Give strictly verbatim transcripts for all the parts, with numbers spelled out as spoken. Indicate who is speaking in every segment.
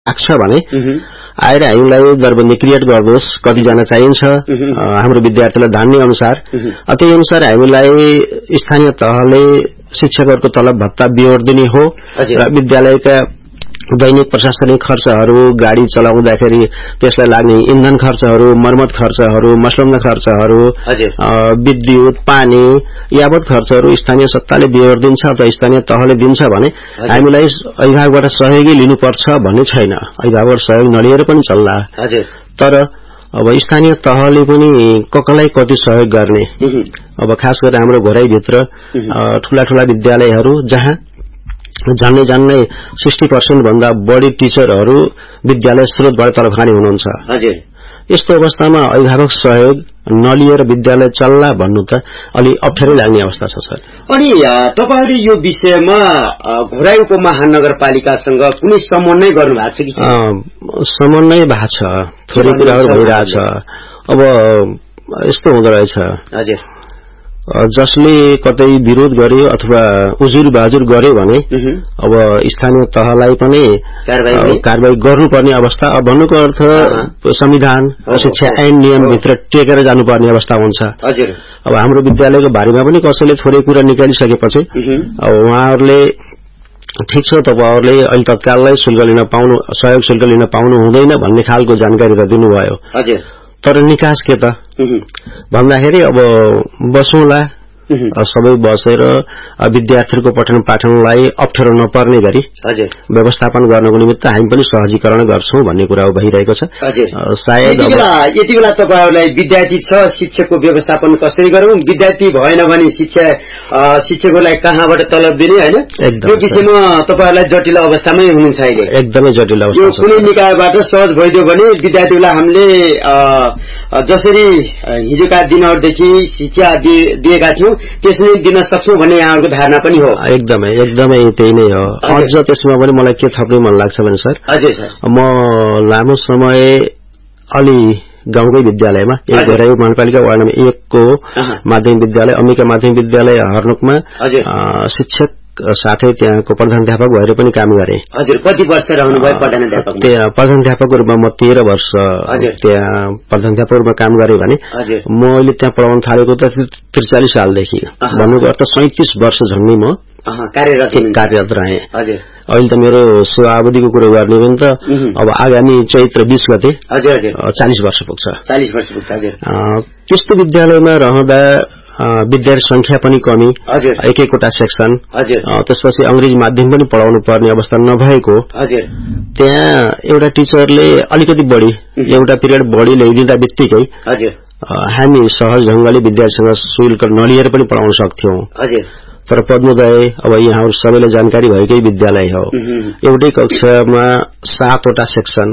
Speaker 1: लाग्छ भने आएर हामीलाई दरबन्दी क्रिएट गर्नुहोस्, कतिजना चाहिन्छ हाम्रो विद्यार्थीलाई धान्ने अनुसार, त्यही अनुसार हामीलाई स्थानीय तहले शिक्षकहरूको तलब भत्ता बिहोर्दिने हो र विद्यालयका दैनिक प्रशासनिक खर्चहरू, गाडी चलाउँदाखेरि त्यसलाई लाग्ने इन्धन खर्चहरू, मर्मत खर्चहरू, मसलमना खर्चहरू, विद्युत, पानी यावत खर्चहरू स्थानीय सत्ताले बिहोर्दिन्छ अथवा स्थानीय तहले दिन्छ भने हामीलाई अभिभावकबाट सहयोगी लिनुपर्छ भन्ने छैन। अभिभावकबाट सहयोग नलिएर पनि चल्ला। तर अब स्थानीय तहले पनि ककलाई कति सहयोग गर्ने। अब खास गरेर हाम्रो घोराईभित्र ठूला ठूला विद्यालयहरू जहाँ झन्नै झन्नै साठ प्रतिशत भन्दा बढी टिचरहरू विद्यालय स्रोतबाट तलब खाने हुनुहुन्छ। यस्तो अवस्थामा अभिभावक सहयोग नलिएर विद्यालय चल्ला भन्नु त अलि अप्ठ्यारै लाग्ने अवस्था छ सर।
Speaker 2: अनि तपाईहरुले यो विषयमा घोराई उपमहानगरपालिकासँग कुनै समन्वय गर्नु भएको छ कि?
Speaker 1: समन्वय भएको छ, थोरै कुराहरू भइरहेछ। अब यस्तो हुँदो रहेछ,
Speaker 2: हजुर,
Speaker 1: जसले कतै विरोध गर्यो अथवा उजुर बाजुर गर्यो भने अब स्थानीय तहलाई पनि कारबाही गर्नुपर्ने अवस्था। अब भन्नुको अर्थ संविधान, शिक्षा ऐन नियम भित्र टेकेर जानुपर्ने अवस्था हुन्छ। अब हाम्रो विद्यालयको बारेमा पनि कसैले थोरै कुरा निकालिसकेपछि अब उहाँहरूले ठीक छ तपाईहरुले अहिले तत्काललाई शुल्क लिन पाउनु, सहयोग शुल्क लिन पाउनु हुँदैन भन्ने खालको जानकारी त दिनुभयो।
Speaker 2: हजुर,
Speaker 1: तर निकास के त भन्दाखेरि अब बसौँला, सबै बसेर विद्यार्थीहरूको पठन पाठनलाई अप्ठ्यारो नपर्ने गरी व्यवस्थापन गर्नको निमित्त हामी पनि सहजीकरण गर्छौं भन्ने कुरा भइरहेको छ।
Speaker 2: सायद यति बेला तपाईहरुलाई विद्यार्थी छ, शिक्षकको व्यवस्थापन कसरी गरौं, विद्यार्थी भएन भने शिक्षा शिक्षकहरूलाई कहाँबाट तलब दिने, हैन? यो विषयमा तपाईहरुलाई जटिल अवस्थामै हुनुहुन्छ अहिले।
Speaker 1: एकदमै जटिल अवस्था छ।
Speaker 2: कुनै निकायबाट सहज भइदियो भने विद्यार्थीलाई हामीले जसरी हिजोका दिनहरुदेखि शिक्षा दिएका थियौं त्यसरी दिन सक्छौं भन्ने यहाँहरुको धारणा पनि हो।
Speaker 1: एकदमै एकदमै त्यही नै हो। अझ त्यसमा पनि मलाई के थप्ने मन लाग्छ भने सर,
Speaker 2: हजुर सर,
Speaker 1: म लामो समय अलि गाउँकै विद्यालयमा एक घोराई महानगरपालिका वार्ड नम्बर एक को माध्यमिक विद्यालय अम्बिका माध्यमिक विद्यालय हर्नुकमा शिक्षक साथै त्यहाँको प्रधानाध्यापक भएर पनि काम गरे।
Speaker 2: हजुर, कति वर्ष रहनुभयो प्रधानाध्यापक?
Speaker 1: त्यहाँ प्रधानाध्यापकको रूपमा म तेह्र वर्ष त्यहाँ प्रधानाध्यापक रूपमा काम गरे भने म अहिले त्यहाँ पढाउन थालेको त त्रिचालीस सालदेखि, भन्नुको अर्थ सैंतीस वर्ष झन्डै म
Speaker 2: कार्यरत
Speaker 1: कार्यरत रहे। अहिले त मेरो सेवा अवधिको कुरो गर्ने भने त अब आगामी चैत्र बीस गते चालीस वर्ष पुग्छ।
Speaker 2: चालीस वर्ष पुग्छ। हजुर,
Speaker 1: त्यस्तो विद्यालयमा रहँदा विद्यार्थी संख्या पनि कमी, एक एकवटा सेक्सन, त्यसपछि अंग्रेजी माध्यम पनि पढाउनु पर्ने अवस्था नभएको, त्यहाँ एउटा टिचरले अलिकति बढी एउटा पिरियड बढी ल्याइदिँदा बित्तिकै हामी सहज ढंगले विद्यार्थीसँग शुल्क नलिएर पनि पढाउन सक्थ्यौं। तर पद्मोदय अब यहाँहरु सबैलाई जानकारी भएकै विद्यालय हो। एउटै कक्षामा सातवटा सेक्सन,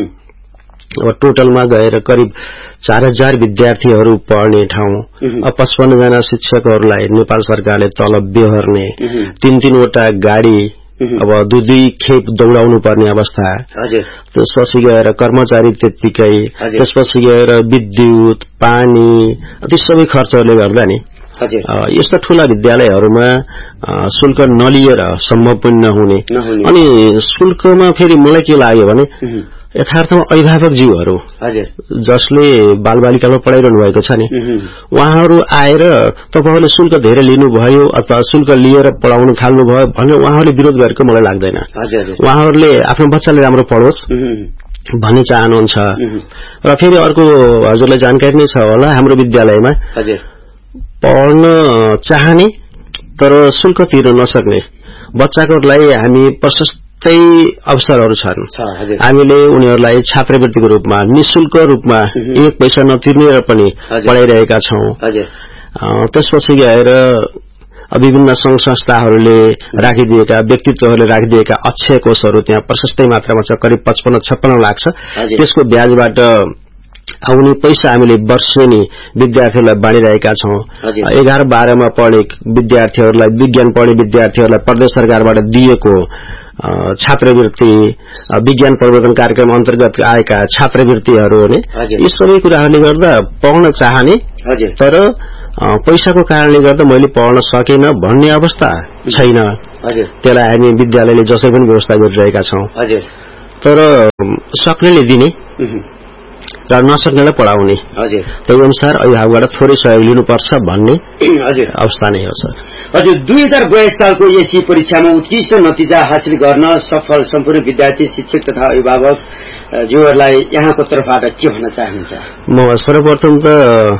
Speaker 1: अब टोटलमा गएर करिब चार हजार विद्यार्थीहरू पढ्ने ठाउँ, अब पचपन्न जना शिक्षकहरूलाई नेपाल सरकारले तलब बेहोर्ने, तीन तीनवटा गाडी अब दुई दुई खेप दौडाउनु पर्ने अवस्था, त्यसपछि गएर कर्मचारी त्यतिकै, त्यसपछि गएर विद्युत, पानी, ती सबै खर्चहरूले गर्दा नि यस्ता ठूला विद्यालयहरूमा शुल्क नलिएर सम्भव पनि नहुने। अनि शुल्कमा फेरि मलाई के लाग्यो भने यथार्थमा अभिभावक जीवहरू जसले बालबालिकामा पढाइरहनु भएको छ नि, उहाँहरू आएर तपाईहरुले शुल्क धेरै लिनुभयो अथवा शुल्क लिएर पढाउन थाल्नुभयो भने उहाँहरूले विरोध गरेको मलाई लाग्दैन। उहाँहरूले आफ्नो बच्चाले राम्रो पढोस् भन्ने चाहनुहुन्छ। र फेरि अर्को हजुरलाई जानकारी नै छ होला, हाम्रो विद्यालयमा पढ्न चाहने तर शुल्क तिर्न नसक्ने बच्चाहरुलाई हामी प्रशस्तै अवसरहरू छन्। हामीले उनीहरूलाई छात्रवृत्तिको रूपमा निशुल्क रूपमा एक पैसा नतिर्ने पनि पढाइरहेका छौं। त्यसपछि गएर विभिन्न संघ संस्थाहरूले राखिदिएका, व्यक्तित्वहरूले राखिदिएका अक्षय कोषहरू त्यहाँ प्रशस्तै मात्रामा छ, करिब पचपन्न छप्पन्न लाख छ। त्यसको ब्याजबाट आउने पैसा हामीले वर्षेनी विद्यार्थीहरूलाई बाँडिरहेका छौं। एघार बाह्रमा पढ्ने विद्यार्थीहरूलाई, विज्ञान पढ्ने विद्यार्थीहरूलाई प्रदेश सरकारबाट दिएको छात्रवृत्ति, विज्ञान परिवर्तन कार्यक्रम अन्तर्गत आएका छात्रवृत्तिहरू ने यी सबै कुराहरूले गर्दा पढ्न चाहने तर पैसाको कारणले गर्दा मैले पढ्न सकेन भन्ने अवस्था छैन। त्यसलाई हामी विद्यालयले जसै पनि व्यवस्था गरिरहेका छौं। तर सक्नेले दिने र नसक्नेलाई पढाउने त्यही अनुसार अभिभावकबाट थोरै सहयोग लिनुपर्छ भन्ने अवस्था नै हो सर।
Speaker 2: हजुर, दुई हजार बयास सालको एसई परीक्षामा उत्कृष्ट नतिजा हासिल गर्न सफल सम्पूर्ण विद्यार्थी, शिक्षक तथा अभिभावक जीवहरूलाई यहाँको तर्फबाट के भन्न चाहनुहुन्छ?
Speaker 1: म सर्वप्रथम त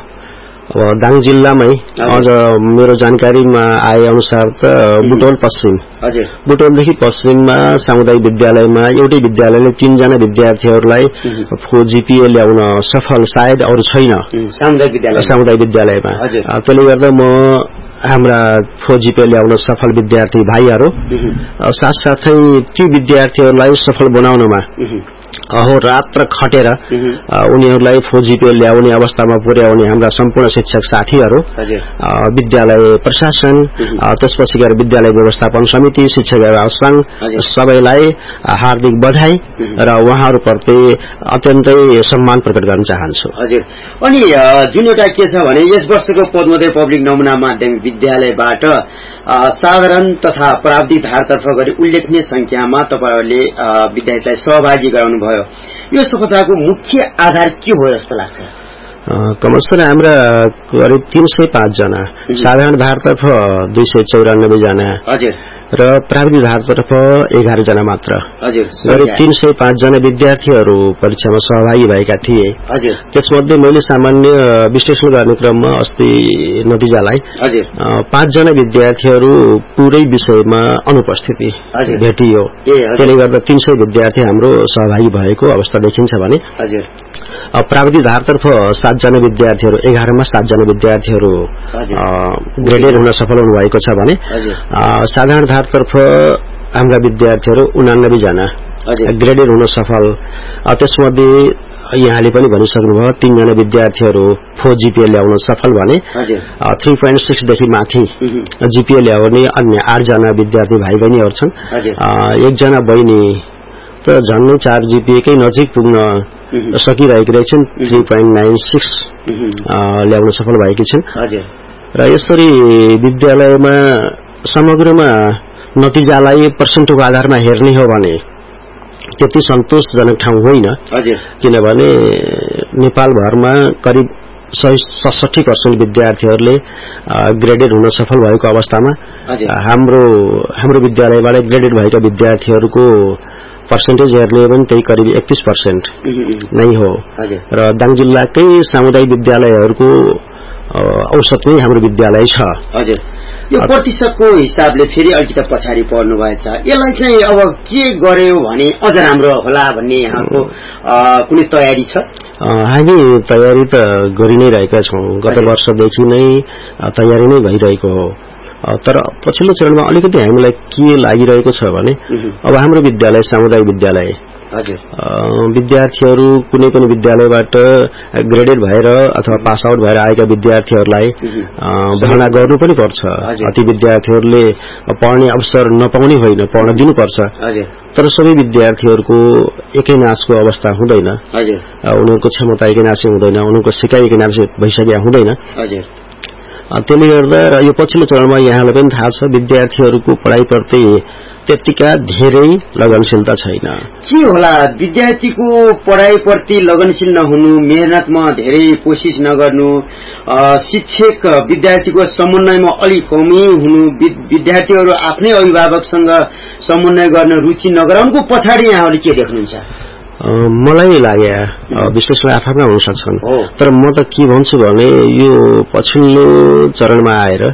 Speaker 1: अब दाङ जिल्लामै अझ मेरो जानकारीमा आए अनुसार त बुटोल पश्चिम बुटोलदेखि पश्चिममा सामुदायिक विद्यालयमा एउटै विद्यालयले तीनजना विद्यार्थीहरूलाई फोर जीपीए ल्याउन सफल सायद अरू छैन सामुदायिक विद्यालयमा। त्यसले गर्दा म हाम्रा फोर जीपीए ल्याउन सफल विद्यार्थी भाइहरू साथसाथै ती विद्यार्थीहरूलाई सफल बनाउनमा अहोरात्र खटेर उनीहरूलाई फोर जीपीए ल्याउने अवस्थामा पुर्याउने हाम्रा सम्पूर्ण शिक्षक साथीहरू, विद्यालय प्रशासन, त्यसपछि गएर विद्यालय व्यवस्थापन समिति, शिक्षक अभिभावक संघ सबैलाई हार्दिक बधाई र उहाँहरूप्रति अत्यन्तै सम्मान प्रकट गर्न चाहन्छु।
Speaker 2: हजुर, अनि जुन एउटा के छ भने यस वर्षको पद्मोदय पब्लिक नमुना माध्यमिक विद्यालयबाट साधारण तथा प्राविधिक धारतर्फ गरी उल्लेखनीय संख्यामा तपाईहरूले विद्यार्थीलाई सहभागी गराउनु भयो। यो सफलताको मुख्य आधार के हो जस्तो लाग्छ?
Speaker 1: कमर्सर हाम्रा करिब तीन सय पाँच जना, साधारण धारतर्फ दुई सय चौरानब्बे जना र प्राविधिक धारतर्फ एघार जना मात्र, करिब तीन सय पाँच जना विद्यार्थीहरू परीक्षामा सहभागी भएका थिए। त्यसमध्ये मैले सामान्य विश्लेषण गर्ने क्रममा अस्ति नतिजालाई पाँच जना विद्यार्थीहरू पूरै विषयमा अनुपस्थिति भेटियो। त्यसले गर्दा तीन सय विद्यार्थी हाम्रो सहभागी भएको अवस्था देखिन्छ भने प्राविधिक धारतर्फ सातजना विद्यार्थीहरू, एघारमा सातजना विद्यार्थीहरू ग्रेडेड हुन सफल हुनुभएको छ भने साधारण धारतर्फ हाम्रा विद्यार्थीहरू उनानब्बे जना ग्रेडेड हुन सफल। त्यसमध्ये यहाँले पनि भनिसक्नुभयो तीनजना विद्यार्थीहरू फोर जीपीए ल्याउन सफल भने थ्री पोइन्ट सिक्सदेखि माथि जीपीए ल्याउने अन्य आठजना विद्यार्थी भाइ बहिनीहरू छन्। एकजना बहिनी त झन्नै चार जीपीएकै नजिक पुग्न सकिरहेकी रहेछन्, थ्री पोइन्ट नाइन सिक्स ल्याउन सफल भएकी छिन्। र यसरी विद्यालयमा समग्रमा नतिजालाई पर्सेन्टको आधारमा हेर्ने हो भने त्यति सन्तोषजनक ठाउँ होइन, किनभने नेपालभरमा करिब सडसठी पर्सेन्ट विद्यार्थीहरूले ग्रेडेड हुन सफल भएको अवस्थामा हाम्रो हाम्रो विद्यालयबाट ग्रेडेड भएका विद्यार्थीहरूको पर्सेन्टेज हेर्ने हो भने त्यही करिब एकतीस पर्सेन्ट नै हो र दाङ जिल्लाकै सामुदायिक विद्यालयहरूको औसतमै हाम्रो विद्यालय छ।
Speaker 2: हजुर, यो प्रतिशतको हिसाबले फेरि अलिकति पछाडि पर्नु भएछ, यसलाई चाहिँ अब के गर्यो भने अझ राम्रो होला भन्ने यहाँको कुनै तयारी छ?
Speaker 1: हामी तयारी त गरि नै रहेका छौं, गत वर्षदेखि नै तयारी नै भइरहेको हो। तर पछिल्लो चरणमा अलिकति हामीलाई के लागिरहेको छ भने अब हाम्रो विद्यालय सामुदायिक विद्यालय विद्यार्थीहरू कुनै पनि विद्यालयबाट ग्रेडेड भएर अथवा पास आउट भएर आएका विद्यार्थीहरूलाई भर्ना गर्नु पनि पर्छ। ती विद्यार्थीहरूले पढ्ने अवसर नपाउने होइन, पढ्न दिनुपर्छ। तर सबै विद्यार्थीहरूको एकै नासको अवस्था हुँदैन, उनीहरूको क्षमता एकै नासै हुँदैन, उनीहरूको सिकाइ एकै नासै भइसकेका हुँदैन। त्यसले गर्दा र यो पछिल्लो चरणमा यहाँलाई पनि थाहा छ विद्यार्थीहरूको पढाइप्रति त्यतिका धेरै लगनशीलता छैन।
Speaker 2: के होला विद्यार्थीको पढाइप्रति लगनशील नहुनु, मेहनतमा धेरै कोशिश नगर्नु, शिक्षक विद्यार्थीको समन्वयमा अलिक कमी हुनु, विद्यार्थीहरू आफ्नै अभिभावकसँग समन्वय गर्न रुचि नगराउनुको पछाडि यहाँहरूले के देख्नुहुन्छ?
Speaker 1: मलाई लागे विश्लेषण आफ्ना हुन सक्छन्, तर म त के भन्छु भने यो पछिल्लो चरणमा आएर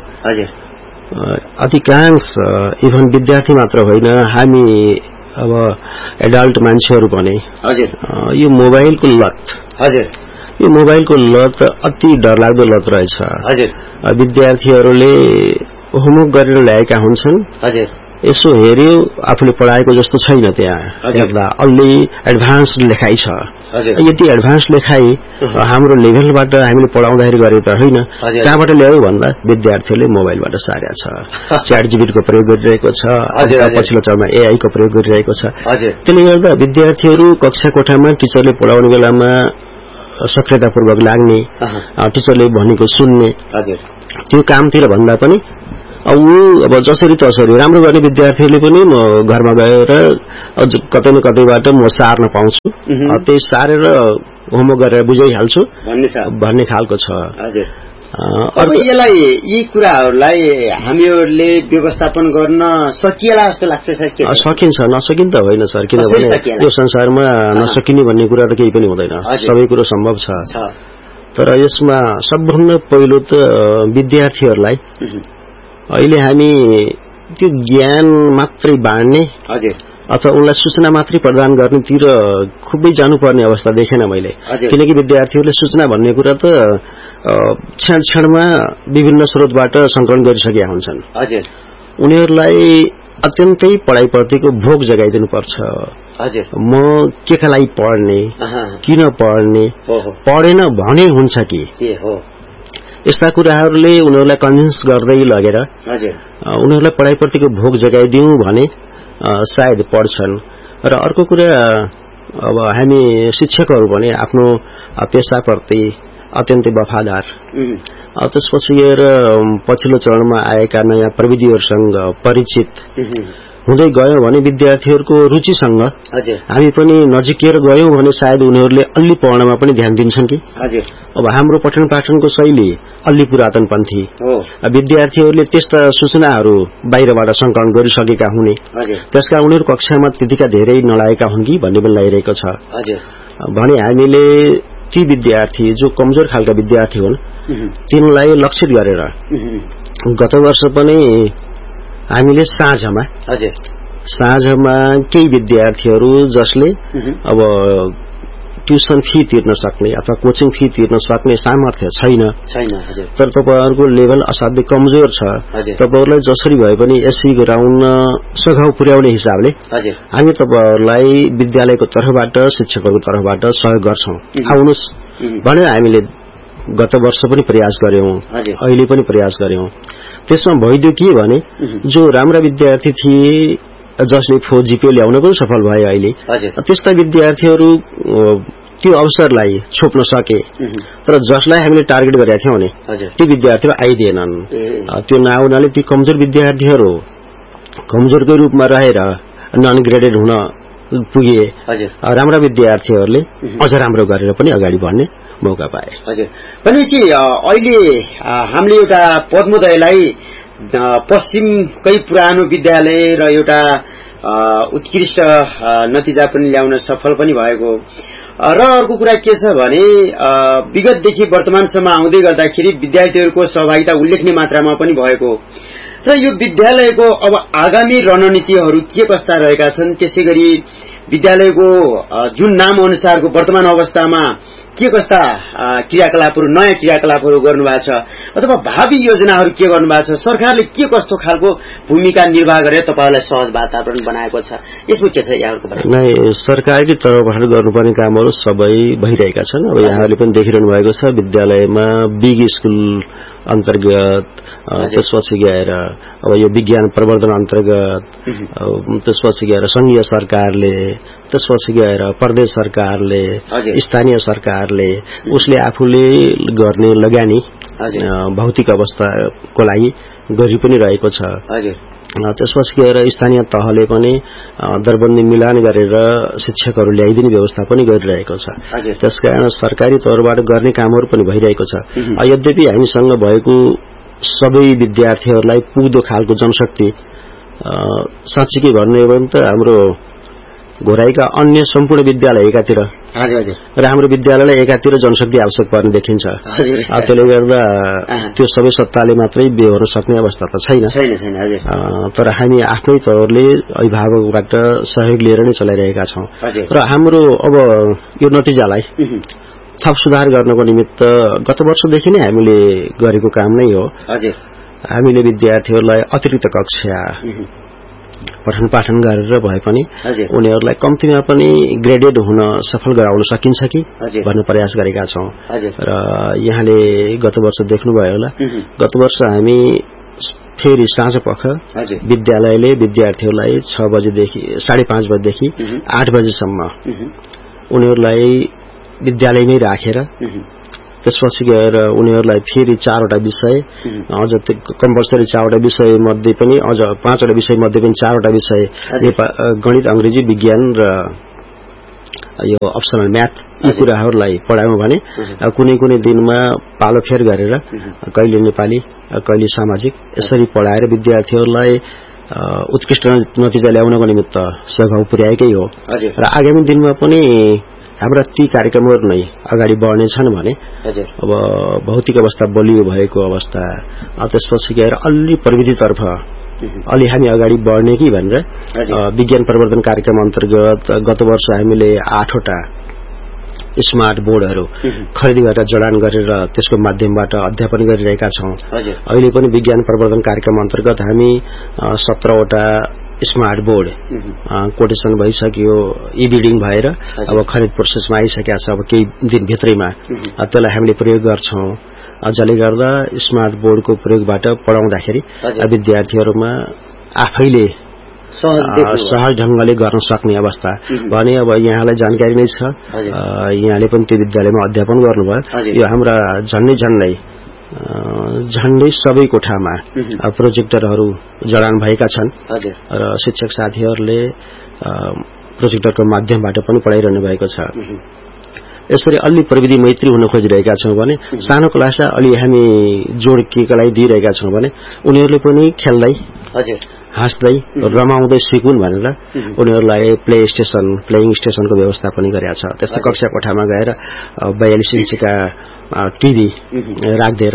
Speaker 1: अधिकांश इभन विद्यार्थी मात्र होइन हामी अब एडल्ट मान्छेहरू पनि यो मोबाइलको लत यो मोबाइलको लत अति डरलाग्दो लत रहेछ। विद्यार्थीहरूले होमवर्क गरेर ल्याएका हुन्छन्, यसो हेर्यो आफूले पढाएको जस्तो छैन, त्यहाँ हेर्दा अलि एडभान्स लेखाइ छ। यति एडभान्स लेखाइ हाम्रो लेभलबाट हामीले पढाउँदाखेरि गरे त होइन, कहाँबाट ल्यायो भन्दा विद्यार्थीहरूले मोबाइलबाट सारेको छ, च्याट जीपीटीको प्रयोग गरिरहेको छ, पछिल्लो चरणमा एआई को प्रयोग गरिरहेको छ। त्यसले गर्दा विद्यार्थीहरू कक्षा कोठामा टिचरले पढाउने बेलामा सक्रियतापूर्वक लाग्ने, टिचरले भनेको सुन्ने, त्यो कामतिर भन्दा पनि अब अब जसरी तसरी राम्रो गर्ने विद्यार्थीहरूले पनि म घरमा गएर कतै न कतैबाट म सार्न पाउँछु, त्यही सारेर होमवर्क गरेर बुझाइहाल्छु भन्ने खालको छ।
Speaker 2: हजुर, अब यसलाई यी कुराहरूलाई हामीहरूले व्यवस्थापन गर्न सकिएला जस्तो लाग्छ सर?
Speaker 1: सकिन्छ, नसकिन त होइन सर, किनभने यो संसारमा नसकिने भन्ने कुरा त केही पनि हुँदैन, सबै कुरो सम्भव छ। तर यसमा सबभन्दा पहिलो त विद्यार्थीहरूलाई अहिले हामी त्यो ज्ञान मात्रै बाँड्ने अथवा उनलाई सूचना मात्रै प्रदान गर्नेतिर खुबै जानुपर्ने अवस्था देखेन मैले, किनकि विद्यार्थीहरूले सूचना भन्ने कुरा त क्षण क्षणमा विभिन्न स्रोतबाट संकलन गरिसकेका हुन्छन्। उनीहरूलाई अत्यन्तै पढाइप्रतिको भोग जगाइदिनु पर्छ। म केका लागि पढ्ने, किन पढ्ने, पढेन भने हुन्छ कि, यस्ता कुराहरूले उनीहरूलाई कन्भिन्स गर्दै लगेर उनीहरूलाई पढाइप्रतिको भोग जगाइदिउँ भने सायद पढ्छन्। र अर्को कुरा, अब हामी शिक्षकहरू भने आफ्नो पेशाप्रति अत्यन्तै वफादार, त्यसपछि गएर पछिल्लो चरणमा आएका नयाँ प्रविधिहरूसँग परिचित हुँदै गयौं भने विद्यार्थीहरूको रुचिसँग हामी पनि नजिकिएर गयौं भने सायद उनीहरूले अलि पढ्नमा पनि ध्यान दिन्छन् कि। अब हाम्रो पठन पाठनको शैली अलि पुरातनपन्थी, विद्यार्थीहरूले त्यस्ता सूचनाहरू बाहिरबाट संकलन गरिसकेका हुने, त्यसका उनीहरू कक्षामा त्यतिका धेरै नलागेका हुन् कि भन्ने पनि लागिरहेको छ। भने हामीले ती विद्यार्थी जो कमजोर खालका विद्यार्थी हुन् तिनलाई लक्षित गरेर गत वर्ष पनि हामीले साँझमा साँझमा केही विद्यार्थीहरू जसले अब ट्युसन फी तिर्न सक्ने अथवा कोचिङ फी तिर्न सक्ने सामर्थ्य छैन, तर तपाईहरुको लेभल असाध्यै कमजोर छ, तपाईहरुलाई जसरी भए पनि एससी गराउन सघाउ पुर्याउने हिसाबले हामी तपाईहरुलाई विद्यालयको तर्फबाट शिक्षकहरूको तर्फबाट सहयोग गर्छौं, आउनुस् भनेर हामीले गत वर्ष पनि प्रयास गर्यौं, अहिले पनि प्रयास गर्यौं। त्यसमा भइदियो के भने जो राम्रा विद्यार्थी थिए जसले फोर जीपीए ल्याउन पनि सफल भए, अहिले त्यस्ता विद्यार्थीहरू त्यो अवसरलाई छोप्न सके, तर जसलाई हामीले टार्गेट गरेका थियौं भने ती विद्यार्थीहरू आइदिएनन्। त्यो नआउनाले ती कमजोर विद्यार्थीहरू कमजोरकै रूपमा रहेर नन ग्रेडेड हुन पुगे, राम्रा विद्यार्थीहरूले अझ राम्रो गरेर पनि अगाडि बढ्ने मौका पाए।
Speaker 2: हजुर, भनेपछि अहिले हामीले एउटा पद्मोदयलाई पश्चिमकै पुरानो विद्यालय र एउटा उत्कृष्ट नतिजा पनि ल्याउन सफल पनि भएको र अर्को कुरा के छ भने विगतदेखि वर्तमानसम्म आउँदै गर्दाखेरि विद्यार्थीहरूको सहभागिता उल्लेखनीय मात्रामा पनि भएको र यो विद्यालयको अब आगामी रणनीतिहरू के कस्ता रहेका छन्, त्यसैगरी विद्यालयको जुन नाम अनुसारको वर्तमान अवस्थामा के कस्ता क्रियाकलापहरू नयाँ क्रियाकलापहरू गर्नुभएको छ अथवा भावी योजनाहरू के गर्नुभएको छ, सरकारले के कस्तो खालको भूमिका निर्वाह गरेर तपाईहरुलाई सहज वातावरण बनाएको छ, यसमा के छ यहाँहरुको भनाइ?
Speaker 1: नै सरकारकै तर्फबाट गर्नुपर्ने कामहरू सबै भइरहेका छन्। अब यहाँहरुले पनि देखिरहनु भएको छ विद्यालयमा बिग स्कुल अन्तर्गत, त्यसपछि गएर अब यो विज्ञान प्रवर्धन अन्तर्गत, त्यसपछि गएर संघीय सरकारले, त्यसपछि गएर प्रदेश सरकारले, स्थानीय सरकारले उसले आफूले गर्ने लगानी भौतिक अवस्थाको लागि गरि पनि रहेको छ। त्यसपछि गएर स्थानीय तहले पनि दरबन्दी मिलान गरेर शिक्षकहरू ल्याइदिने व्यवस्था पनि गरिरहेको छ। त्यसकारण सरकारी तौरबाट गर्ने कामहरू पनि भइरहेको छ। यद्यपि हामीसँग भएको सबै विद्यार्थीहरूलाई पुग्दो खालको जनशक्ति साँच्चै भन्ने हो भने त हाम्रो घोराईका अन्य सम्पूर्ण विद्यालय एकातिर र हाम्रो विद्यालयलाई एकातिर जनशक्ति आवश्यक पर्ने देखिन्छ। त्यसले गर्दा त्यो सबै सत्ताले मात्रै बेहोर्न सक्ने अवस्था त छैन, तर हामी आफ्नै तौरले अभिभावकबाट सहयोग लिएर नै चलाइरहेका छौं र हाम्रो अब यो नतिजालाई थप सुधार गर्नको निमित्त गत वर्षदेखि नै हामीले गरेको काम नै हो। हामीले विद्यार्थीहरूलाई अतिरिक्त कक्षा पठन पाठन गरेर भए पनि उनीहरूलाई कम्तीमा पनि ग्रेडेड हुन सफल गराउन सकिन्छ कि भन्ने प्रयास गरेका छौं। र यहाँले गत वर्ष देख्नुभयो होला, गत वर्ष हामी फेरि साँझ पख विद्यालयले विद्यार्थीहरूलाई छ बजेदेखि साढे पाँच बजेदेखि आठ बजेसम्म उनीहरूलाई विद्यालयमै राखेर त्यसपछि गएर उनीहरूलाई फेरि चारवटा विषय अझ कम्पल्सरी चारवटा विषय मध्ये पनि अझ पाँचवटा विषय मध्ये पनि चारवटा विषय गणित, अंग्रेजी, विज्ञान र यो अप्सनल म्याथ यी कुराहरूलाई पढायौं भने कुनै कुनै दिनमा पालो फेर गरेर कहिले नेपाली कहिले सामाजिक यसरी पढाएर विद्यार्थीहरूलाई उत्कृष्ट नतिजा ल्याउनको निमित्त सघाउ पुर्याएकै हो र आगामी दिनमा पनि हाम्रा ती कार्यक्रमहरू नै अगाडि बढ्नेछन् भने अब भौतिक अवस्था बलियो भएको अवस्था त्यसपछि गएर अलि प्रविधितर्फ अलि हामी अगाडि बढ्ने कि भनेर विज्ञान प्रवर्धन कार्यक्रम अन्तर्गत गत वर्ष हामीले आठवटा स्मार्ट बोर्डहरू खरिद गरेर जडान गरेर त्यसको माध्यमबाट अध्यापन गरिरहेका छौं। अहिले पनि विज्ञान प्रवर्धन कार्यक्रम अन्तर्गत हामी सत्रहवटा स्मार्ट बोर्ड कोटेसन भइसक्यो, ई बिडिङ भएर अब खरिद प्रोसेसमा आइसकेका छ। अब केही दिनभित्रैमा त्यसलाई हामीले प्रयोग गर्छौं, जसले गर्दा स्मार्ट बोर्डको प्रयोगबाट पढाउँदाखेरि विद्यार्थीहरूमा आफैले सहज ढंगले गर्न सक्ने अवस्था भने अब यहाँलाई जानकारी नै छ, यहाँले पनि त्यो विद्यालयमा अध्यापन गर्नुभयो। यो हाम्रा झन्डै झन्डै झन्डै सबै कोठामा प्रोजेक्टरहरू जडान भएका छन् र शिक्षक साथीहरूले प्रोजेक्टरको माध्यमबाट पनि पढाइरहनु भएको छ। यसरी अलि प्रविधि मैत्री हुन खोजिरहेका छौं भने सानो क्लासलाई अलि हामी जोड केका लागि दिइरहेका छौं भने उनीहरूले पनि खेल्दै हाँस्दै रमाउँदै सिकुन् भनेर उनीहरूलाई प्ले स्टेशन प्लेइङ स्टेशनको व्यवस्था पनि गरेका छ। त्यस्तो कक्षा कोठामा गएर बयालीस इन्चीका टिभी राख्दिएर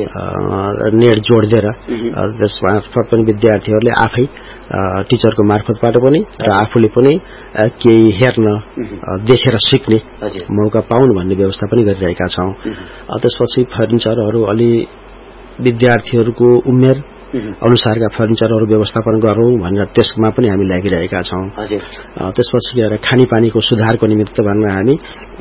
Speaker 1: नेट जोड्दिएर त्यसमार्फत पनि विद्यार्थीहरूले आफै टिचरको मार्फतबाट पनि र आफूले पनि केही हेर्न देखेर सिक्ने मौका पाउन् भन्ने व्यवस्था पनि गरिरहेका छौं। त्यसपछि फर्निचरहरू अलि विद्यार्थीहरूको उमेर अनुसारका फर्निचरहरू व्यवस्थापन गरौं भनेर त्यसमा पनि हामी लागिरहेका छौं। त्यसपछि गएर खानेपानीको सुधारको निमित्त भनेर हामी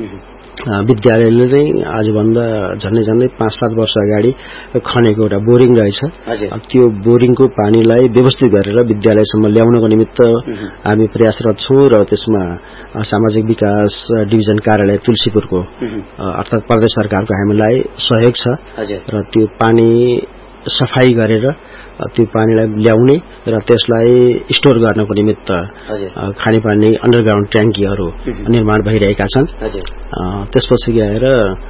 Speaker 1: विद्यालयले नै आजभन्दा झन्डै झन्डै पाँच सात वर्ष अगाडि खनेको एउटा बोरिङ रहेछ, त्यो बोरिङको पानीलाई व्यवस्थित गरेर विद्यालयसम्म ल्याउनको निमित्त हामी प्रयासरत छौं र त्यसमा सामाजिक विकास डिभिजन कार्यालय तुलसीपुरको अर्थात प्रदेश सरकारको हामीलाई सहयोग छ र त्यो पानी सफाई गरेर त्यो पानीलाई ल्याउने र त्यसलाई स्टोर गर्नको निमित्त खानेपानी अन्डरग्राउन्ड ट्याङ्कीहरू निर्माण भइरहेका छन्। त्यसपछि गएर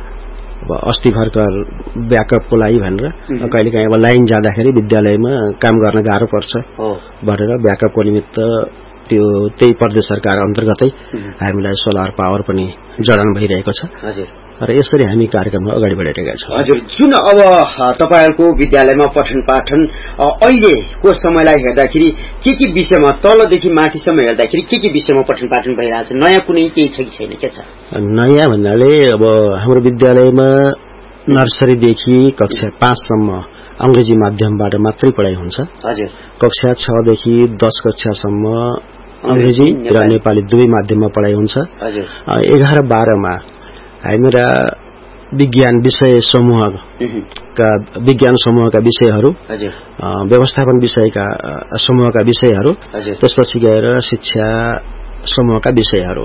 Speaker 1: अस्ति भर्खर ब्याकअपको लागि भनेर कहिलेकाहीँ अब लाइन जाँदाखेरि विद्यालयमा काम गर्न गाह्रो पर्छ भनेर ब्याकअपको निमित्त त्यो त्यही प्रदेश सरकार अन्तर्गतै हामीलाई सोलर पावर पनि जडान भइरहेको छ र यसरी हामी कार्यक्रममा अगाडि बढाइरहेका छौं।
Speaker 2: हजुर, जुन अब तपाईहरुको विद्यालयमा पठन पाठन अहिलेको समयलाई हेर्दाखेरि के के विषयमा तलदेखि माथिसम्म हेर्दाखेरि के के विषयमा पठन पाठन भइरहेछ, नयाँ कुनै केही छ कि छैन, के छ?
Speaker 1: नयाँ भन्नाले अब हाम्रो विद्यालयमा नर्सरीदेखि कक्षा पाँच सम्म अंग्रेजी माध्यमबाट मात्रै पढाइ हुन्छ।
Speaker 2: हजुर।
Speaker 1: कक्षा छ देखि दस कक्षासम्म अंग्रेजी र नेपाली दुवै माध्यममा पढाइ हुन्छ।
Speaker 2: हजुर।
Speaker 1: एघार बाह्रमा हाम्रा विज्ञान विषय समूहका विज्ञान समूहका विषयहरू, व्यवस्थापन विषयका समूहका विषयहरू, त्यसपछि गएर शिक्षा समूहका विषयहरू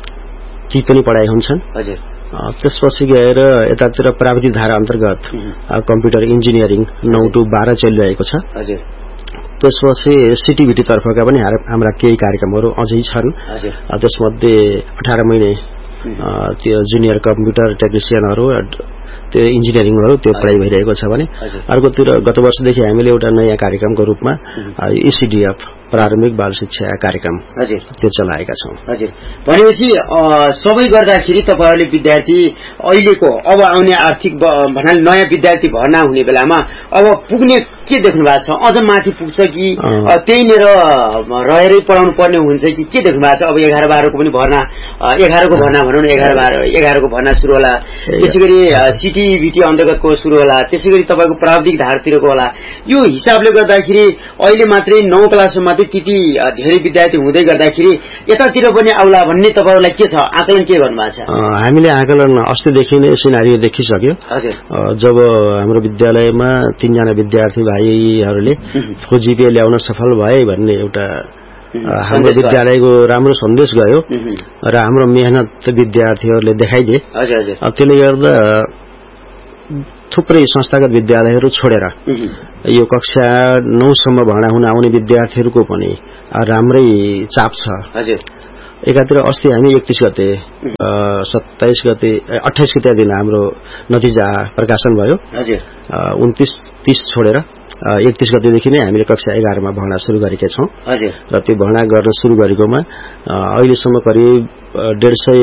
Speaker 1: ती पनि पढाइ हुन्छन्। त्यसपछि गएर यतातिर प्राविधिक धारा अन्तर्गत कम्प्युटर इन्जिनियरिङ नौ टु बाह्र चलिरहेको छ। त्यसपछि सिटिभिटी तर्फका पनि हाम्रा केही कार्यक्रमहरू अझै छन्। त्यसमध्ये अठार महिने त्यो जुनियर कम्प्युटर टेक्निसियनहरू त्यो इन्जिनियरिङहरू त्यो पढाइ भइरहेको छ भने अर्कोतिर गत वर्षदेखि हामीले एउटा नयाँ कार्यक्रमको रूपमा ईसीडीएफ प्रारम्भिक बाल शिक्षा कार्यक्रम त्यो चलाएका छौं।
Speaker 2: हजुर, भनेपछि सबै गर्दाखेरि तपाईहरुले विद्यार्थी अहिलेको अब आउने आर्थिक भन्नाले नयाँ विद्यार्थी भर्ना हुने बेलामा अब पुग्ने के देख्नु भएको छ? अझ माथि पुग्छ कि त्यहीँनिर रहेरै पढाउनु पर्ने हुन्छ कि के देख्नु भएको छ? अब एघार बाह्रको पनि भर्ना एघारको भर्ना भनौँ न एघार बाह्र एघारको भर्ना सुरु होला, त्यसै गरी सिटिभिटी अन्तर्गतको सुरु होला, त्यसै गरी तपाईँको प्राविधिक धारतिरको होला। यो हिसाबले गर्दाखेरि अहिले मात्रै नौ क्लासमा त्यति धेरै विद्यार्थी हुँदै गर्दाखेरि यतातिर पनि आउला भन्ने तपाईहरुलाई के छ आकलन, के गर्नुभएको छ?
Speaker 1: हामीले आकलन अस्तिदेखि नै सिनारियो देखिसक्यो। जब हाम्रो विद्यालयमा तीनजना विद्यार्थी भाइहरूले फोजिपे ल्याउन सफल भए भन्ने एउटा हाम्रो विद्यालयको राम्रो सन्देश गयो र हाम्रो मेहनत विद्यार्थीहरूले देखाइदिए। त्यसले गर्दा थुप्रै संस्थागत विद्यालयहरू छोडेर यो कक्षा नौ सम्म भर्ना हुन आउने विद्यार्थीहरूको पनि राम्रै चाप छ।
Speaker 2: हजुर
Speaker 1: एकातिर अस्ति हामी एकतीस गते सत्ताइस गते अट्ठाइस गते दिन हाम्रो नतिजा प्रकाशन भयो।
Speaker 2: हजुर
Speaker 1: उन्तीस तीस छोडेर एकतीस गतेदेखि नै हामीले कक्षा एघारमा भर्ना सुरु गरेका छौं।
Speaker 2: हजुर र
Speaker 1: त्यो भर्ना गर्न सुरु गरेकोमा अहिलेसम्म करिब डेढ सय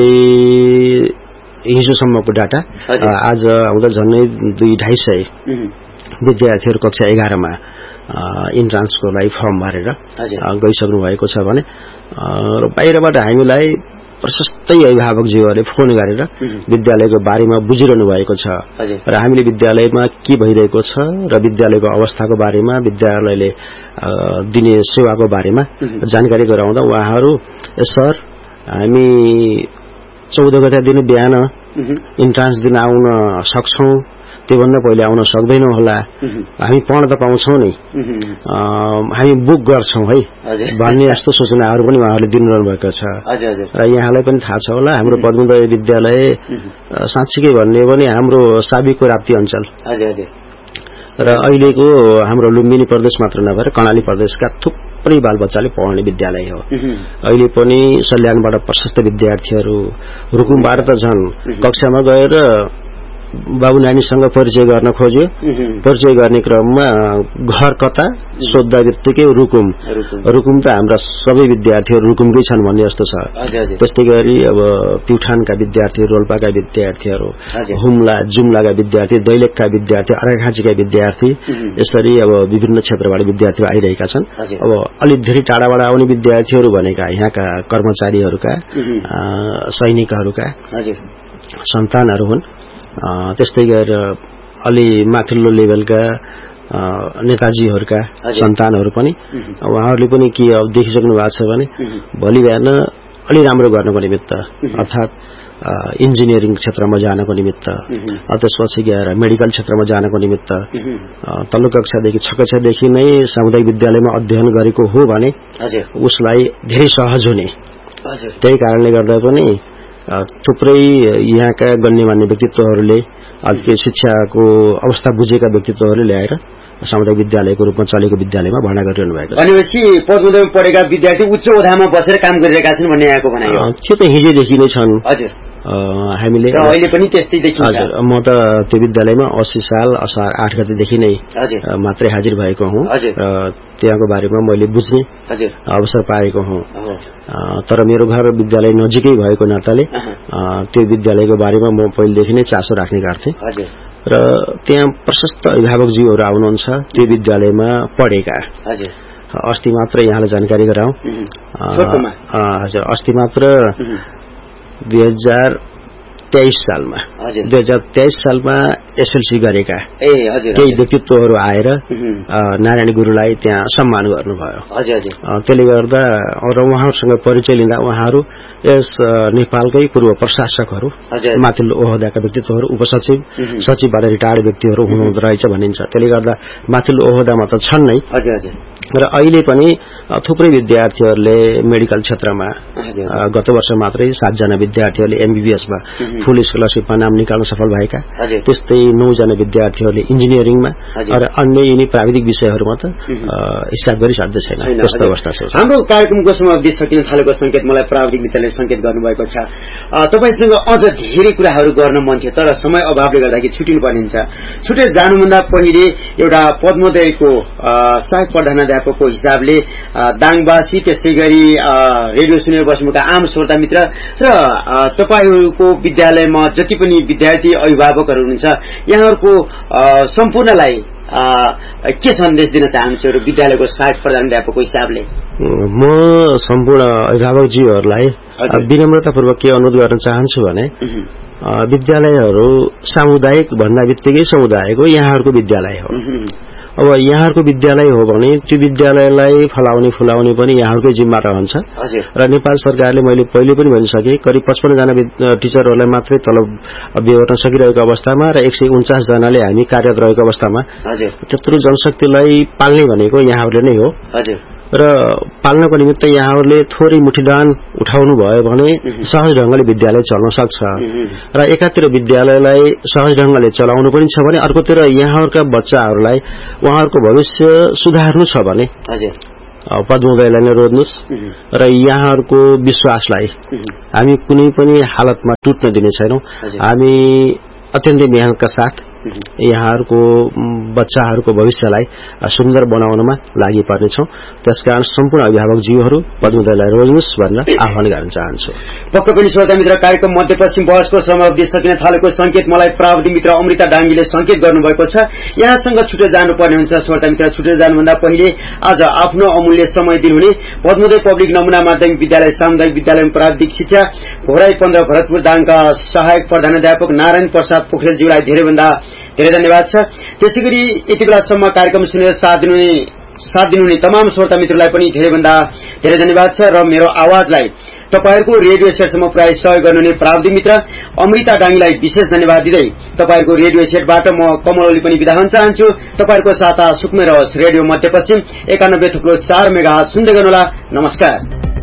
Speaker 1: हिजोसम्मको डाटा आज आउँदा झन्नै दुई ढाई सय विद्यार्थीहरू कक्षा एघारमा इन्ट्रान्सको लागि फर्म भरेर गइसक्नु भएको छ भने र बाहिरबाट हामीलाई प्रशस्तै अभिभावकज्यूहरूले फोन गरेर विद्यालयको बारेमा बुझिरहनु भएको छ र हामीले विद्यालयमा के भइरहेको छ र विद्यालयको अवस्थाको बारेमा विद्यालयले दिने सेवाको बारेमा जानकारी गराउँदा उहाँहरू सर हामी चौध गते दिन बिहान इन्ट्रान्स दिन आउन सक्छौं, त्योभन्दा पहिले आउन सक्दैनौं होला, हामी पढ्न त पाउँछौं नि, हामी बुक गर्छौं है भन्ने यस्तो सूचनाहरू पनि उहाँहरूले दिनुभएको भएको छ। र यहाँलाई पनि थाहा छ होला हाम्रो पद्मोदय विद्यालय साँच्चीकै भन्ने भने हाम्रो साबिकको राप्ती अञ्चल र अहिलेको हाम्रो लुम्बिनी प्रदेश मात्र नभएर कर्णाली प्रदेशका थुप्रै बालबच्चाले पढ्ने विद्यालय हो। अहिले पनि सल्यानबाट प्रशस्त विद्यार्थीहरू, रुकुमबाट त झन् कक्षामा गएर बाबु नानीसँग परिचय गर्न खोज्यो, परिचय गर्ने क्रममा घर कता सोध्दा बित्तिकै रुकुम रुकुम त हाम्रा सबै विद्यार्थीहरू रुकुमकै छन् भन्ने जस्तो छ। त्यस्तै गरी अब प्युठानका विद्यार्थी, रोल्पाका विद्यार्थीहरू, हुम्ला जुम्लाका विद्यार्थी, दैलेखका विद्यार्थी, अर्घाखाँचीका विद्यार्थी, यसरी अब विभिन्न क्षेत्रबाट विद्यार्थीहरू आइरहेका छन्। अब अलि धेरै टाढाबाट आउने विद्यार्थीहरू भनेका यहाँका कर्मचारीहरूका, सैनिकहरूका सन्तानहरू हुन्। त्यस्तै गरेर अलि माथिल्लो लेभलका नेताजीहरूका सन्तानहरू पनि उहाँहरूले पनि के अब देखिसक्नु भएको छ भने भोलि बिहान अलि राम्रो गर्नको निमित्त अर्थात् इन्जिनियरिङ क्षेत्रमा जानको निमित्त, त्यसपछि गएर मेडिकल क्षेत्रमा जानको निमित्त तल्लो कक्षादेखि छ कक्षादेखि नै सामुदायिक विद्यालयमा अध्ययन गरेको हो भने उसलाई धेरै सहज हुने। त्यही कारणले गर्दा पनि थुप्रै यहाँका गण्यमान्य व्यक्तित्वहरूले अलिकति शिक्षाको अवस्था बुझेका व्यक्तित्वहरूले ल्याएर सामुदायिक विद्यालयको रूपमा चलेको विद्यालयमा भर्ना गरिरहनु भएको छ।
Speaker 2: भनेपछि पद्मोदयमा पढेका विद्यार्थी उच्च ओहदामा बसेर काम गरिरहेका छन् भन्ने यहाँको भनाइ हो।
Speaker 1: त्यो त हिजोदेखि नै छन्।
Speaker 2: हजुर
Speaker 1: हामीले
Speaker 2: अहिले पनि त्यस्तै देखिन्छ।
Speaker 1: हजुर म त त्यो विद्यालयमा अस्सी साल असार आठ गतेदेखि नै मात्रै हाजिर भएको हुँ र त्यहाँको बारेमा मैले बुझ्ने अवसर पाएको हुँ। तर मेरो घर विद्यालय नजिकै भएको नाताले त्यो विद्यालयको बारेमा म पहिलेदेखि नै चासो राख्ने गर्थेँ र त्यहाँ प्रशस्त अभिभावकज्यूहरू आउनुहुन्छ त्यो विद्यालयमा पढेका। अस्ति मात्र यहाँलाई जानकारी गराउँ, हजुर अस्ति मात्र दुई हजार तेइस सालमा दुई हजार तेइस सालमा एसएलसी गरेका केही व्यक्तित्वहरू आएर नारायण गुरुलाई त्यहाँ सम्मान गर्नुभयो। त्यसले गर्दा र उहाँहरूसँग परिचय लिँदा उहाँहरू यस नेपालकै पूर्व प्रशासकहरू, माथिल्लो ओहदाका व्यक्तित्वहरू, उपसचिव, सचिवबाट रिटायर्ड व्यक्तिहरू हुनुहुँदो रहेछ भनिन्छ। त्यसले गर्दा माथिल्लो ओहदामा त छन् नै र अहिले पनि थुप्रै विद्यार्थीहरूले मेडिकल क्षेत्रमा गत वर्ष मात्रै सातजना विद्यार्थीहरूले एमबीबीएसमा फुल स्कलरशिपमा नाम निकाल्न सफल भएका, त्यस्तै नौजना विद्यार्थीहरूले इन्जिनियरिङमा र अन्य यिनी प्राविधिक विषयहरूमा त हिसाब गरी साध्य छैन। त्यस्तो अवस्था छ।
Speaker 2: हाम्रो कार्यक्रमको समाप्ति सकिन थालेको संकेत मलाई प्राविधिक मित्रले संकेत गर्नुभएको छ। तपाईसँग अझ धेरै कुराहरू गर्न मन थियो तर समय अभावले गर्दाखेरि छुटिनु पर्ने हुन्छ। छुटेर जानुभन्दा पहिले एउटा पद्मोदयको सहायक प्रधानाध्यापकको हिसाबले दाङवासी, त्यसै गरी रेडियो सुनेर बस्नुभएका आम श्रोता मित्र र तपाईहरूको विद्यालयमा जति पनि विद्यार्थी अभिभावकहरू हुनुहुन्छ यहाँहरूको सम्पूर्णलाई के सन्देश दिन चाहन्छु र विद्यालयको सहायक प्रधानाध्यापकको हिसाबले?
Speaker 1: म सम्पूर्ण अभिभावकज्यूहरूलाई विनम्रतापूर्वक के अनुरोध गर्न चाहन्छु भने विद्यालयहरू सामुदायिक भन्दा बित्तिकै समुदायको यहाँहरूको विद्यालय हो। अब यहाँहरूको विद्यालय हो भने त्यो विद्यालयलाई फलाउने फुलाउने पनि यहाँहरूकै जिम्मा रहन्छ र नेपाल सरकारले मैले पहिले पनि भनिसके करिब पचपन्न जना टिचरहरूलाई मात्रै तलब बेहोर्न सकिरहेको अवस्थामा र एक सय उन्चास जनाले हामी कार्यरत रहेको अवस्थामा त्यत्रो जनशक्तिलाई पाल्ने भनेको यहाँहरूले नै हो र पाल्नको निमित्त यहाँहरूले थोरै मुठीदान उठाउनु भयो भने सहज ढंगले विद्यालय चल्न सक्छ र एकातिर विद्यालयलाई सहज ढंगले चलाउनु पनि छ भने अर्कोतिर यहाँहरूका बच्चाहरूलाई उहाँहरूको भविष्य सुधार्नु छ भने पद्मोदयलाई नै रोज्नुस् र यहाँहरूको विश्वासलाई हामी कुनै पनि हालतमा टुट्न दिने छैनौं। हामी अत्यन्तै मेहनतका साथ यहाँहरूको बच्चाहरूको भविष्यलाई सुन्दर बनाउनमा लागि पर्नेछौं। त्यसकारण सम्पूर्ण अभिभावकज्यूहरू पद्मोदयलाई रोज्नुस् भनेर आह्वान गर्न चाहन्छु।
Speaker 2: पक्कै पनि श्रोता मित्र, कार्यक्रम मध्यपश्चिम बहसको समाप्ति सकिन थालेको संकेत मलाई प्राविधिक मित्र अमृता डाङ्गीले संकेत गर्नुभएको छ। यहाँसँग छुटेर जानुपर्ने हुन्छ। श्रोता मित्र, छुटेर जानुभन्दा पहिले आज आफ्नो अमूल्य समय दिनुहुने पद्मोदय पब्लिक नमुना माध्यमिक विद्यालय सामुदायिक विद्यालय प्राविधिक शिक्षा घोराई पन्ध्र भरतपुर दाङका सहायक प्रधानाध्यापक नारायण प्रसाद पोखरेलज्यूलाई धेरैभन्दा धेरै धन्यवाद छ। त्यसैगरी यति बेलासम्म कार्यक्रम सुनेर साथ दिनुहुने साथ दिनुहुने तमाम श्रोता मित्रलाई पनि धेरैभन्दा धेरै धन्यवाद छ र मेरो आवाजलाई तपाईहरुको रेडियो सेटसम्म पुर्याइ सहयोग गर्नुहुने प्राविधिक मित्र अमृता डाङ्गीलाई विशेष धन्यवाद दिँदै तपाईहरुको रेडियो सेटबाट म कमल ओली पनि बिदा हुन चाहन्छु। तपाईहरुको साथ सुखमय रहोस्। रेडियो मध्यपश्चिम एकानब्बे थुप्रो चार मेगाहर्ज सुन्दै गर्नुहोला। नमस्कार।